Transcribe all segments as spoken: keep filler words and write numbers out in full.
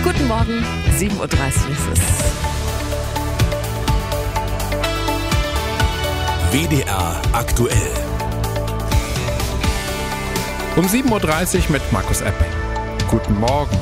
Guten Morgen, sieben Uhr dreißig ist es. W D R aktuell. Um sieben Uhr dreißig mit Markus Epping. Guten Morgen.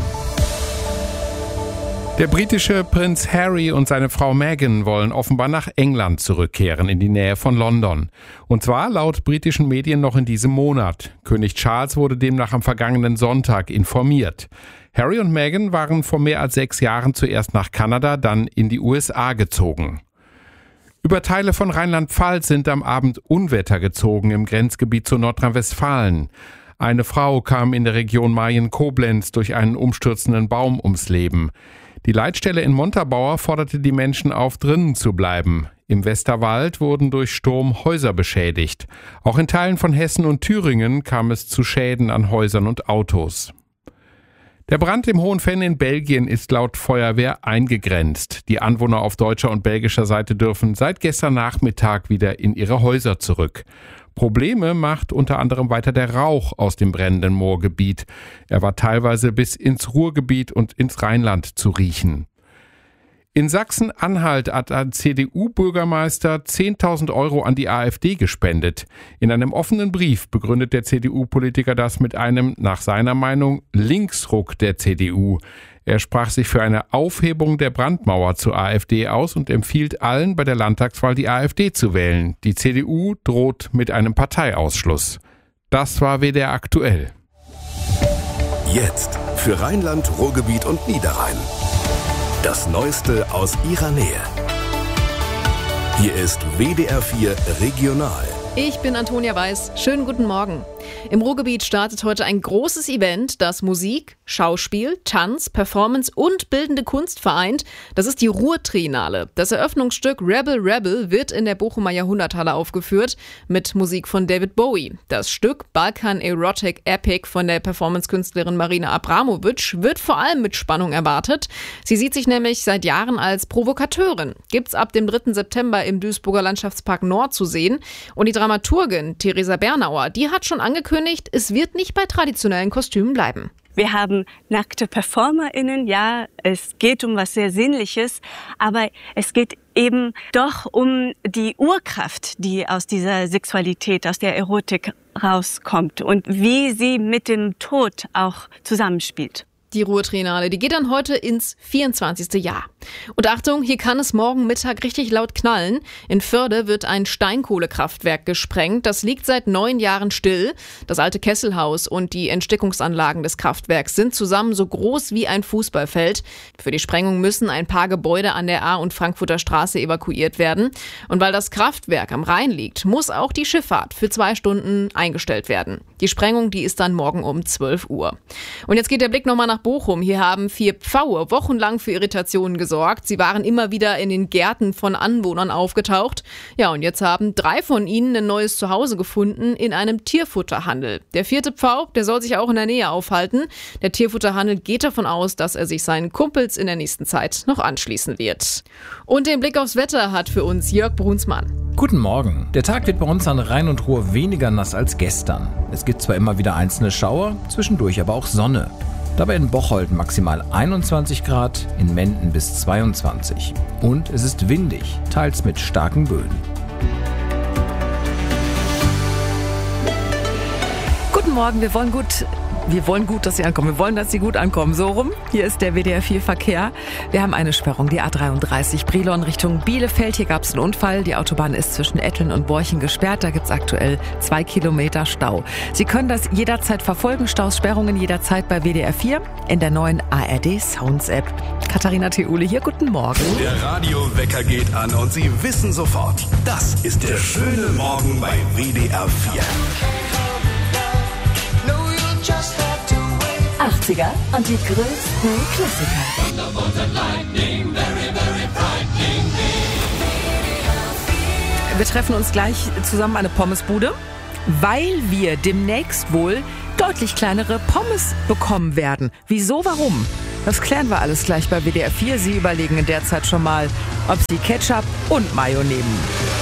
Der britische Prinz Harry und seine Frau Meghan wollen offenbar nach England zurückkehren, in die Nähe von London. Und zwar laut britischen Medien noch in diesem Monat. König Charles wurde demnach am vergangenen Sonntag informiert. Harry und Meghan waren vor mehr als sechs Jahren zuerst nach Kanada, dann in die U S A gezogen. Über Teile von Rheinland-Pfalz sind am Abend Unwetter gezogen im Grenzgebiet zu Nordrhein-Westfalen. Eine Frau kam in der Region Mayen-Koblenz durch einen umstürzenden Baum ums Leben. Die Leitstelle in Montabaur forderte die Menschen auf, drinnen zu bleiben. Im Westerwald wurden durch Sturm Häuser beschädigt. Auch in Teilen von Hessen und Thüringen kam es zu Schäden an Häusern und Autos. Der Brand im Hohenfenn in Belgien ist laut Feuerwehr eingegrenzt. Die Anwohner auf deutscher und belgischer Seite dürfen seit gestern Nachmittag wieder in ihre Häuser zurück. Probleme macht unter anderem weiter der Rauch aus dem brennenden Moorgebiet. Er war teilweise bis ins Ruhrgebiet und ins Rheinland zu riechen. In Sachsen-Anhalt hat ein C D U-Bürgermeister zehntausend Euro an die AfD gespendet. In einem offenen Brief begründet der C D U-Politiker das mit einem, nach seiner Meinung, Linksruck der C D U. Er sprach sich für eine Aufhebung der Brandmauer zur AfD aus und empfiehlt allen, bei der Landtagswahl die AfD zu wählen. Die C D U droht mit einem Parteiausschluss. Das war W D R aktuell. Jetzt für Rheinland, Ruhrgebiet und Niederrhein. Das Neueste aus ihrer Nähe. Hier ist W D R vier Regional. Ich bin Antonia Weiß. Schönen guten Morgen. Im Ruhrgebiet startet heute ein großes Event, das Musik, Schauspiel, Tanz, Performance und bildende Kunst vereint. Das ist die Ruhr-Triennale. Das Eröffnungsstück Rebel Rebel wird in der Bochumer Jahrhunderthalle aufgeführt mit Musik von David Bowie. Das Stück Balkan Erotic Epic von der Performancekünstlerin Marina Abramovic wird vor allem mit Spannung erwartet. Sie sieht sich nämlich seit Jahren als Provokateurin. Gibt's ab dem dritten September im Duisburger Landschaftspark Nord zu sehen. Und die Dramaturgin Theresa Bernauer, die hat schon angekündigt, es wird nicht bei traditionellen Kostümen bleiben. Wir haben nackte PerformerInnen, ja, es geht um was sehr Sinnliches, aber es geht eben doch um die Urkraft, die aus dieser Sexualität, aus der Erotik rauskommt und wie sie mit dem Tod auch zusammenspielt. Die Ruhr-Triennale, die geht dann heute ins vierundzwanzigste Jahr. Und Achtung, hier kann es morgen Mittag richtig laut knallen. In Förde wird ein Steinkohlekraftwerk gesprengt. Das liegt seit neun Jahren still. Das alte Kesselhaus und die Entstickungsanlagen des Kraftwerks sind zusammen so groß wie ein Fußballfeld. Für die Sprengung müssen ein paar Gebäude an der A- und Frankfurter Straße evakuiert werden. Und weil das Kraftwerk am Rhein liegt, muss auch die Schifffahrt für zwei Stunden eingestellt werden. Die Sprengung, die ist dann morgen um zwölf Uhr. Und jetzt geht der Blick nochmal nach Bochum. Hier haben vier Pfaue wochenlang für Irritationen gesorgt. Sie waren immer wieder in den Gärten von Anwohnern aufgetaucht. Ja, und jetzt haben drei von ihnen ein neues Zuhause gefunden in einem Tierfutterhandel. Der vierte Pfau, der soll sich auch in der Nähe aufhalten. Der Tierfutterhandel geht davon aus, dass er sich seinen Kumpels in der nächsten Zeit noch anschließen wird. Und den Blick aufs Wetter hat für uns Jörg Brunsmann. Guten Morgen. Der Tag wird bei uns an Rhein und Ruhr weniger nass als gestern. Es gibt zwar immer wieder einzelne Schauer, zwischendurch aber auch Sonne. Dabei in Bocholt maximal einundzwanzig Grad, in Menden bis zweiundzwanzig. Und es ist windig, teils mit starken Böen. Guten Morgen, wir wollen gut... Wir wollen gut, dass Sie ankommen. Wir wollen, dass Sie gut ankommen. So rum. Hier ist der W D R vier Verkehr. Wir haben eine Sperrung, die A dreiunddreißig Brilon Richtung Bielefeld. Hier gab es einen Unfall. Die Autobahn ist zwischen Etteln und Borchen gesperrt. Da gibt es aktuell zwei Kilometer Stau. Sie können das jederzeit verfolgen. Staus, Sperrungen jederzeit bei W D R vier in der neuen A R D Sounds App. Katharina Theule hier. Guten Morgen. Der Radiowecker geht an und Sie wissen sofort, das ist der schöne Morgen bei W D R vier. achtziger und die größten Klassiker. Wir treffen uns gleich zusammen an eine Pommesbude, weil wir demnächst wohl deutlich kleinere Pommes bekommen werden. Wieso, warum? Das klären wir alles gleich bei W D R vier. Sie überlegen in der Zeit schon mal, ob Sie Ketchup und Mayo nehmen.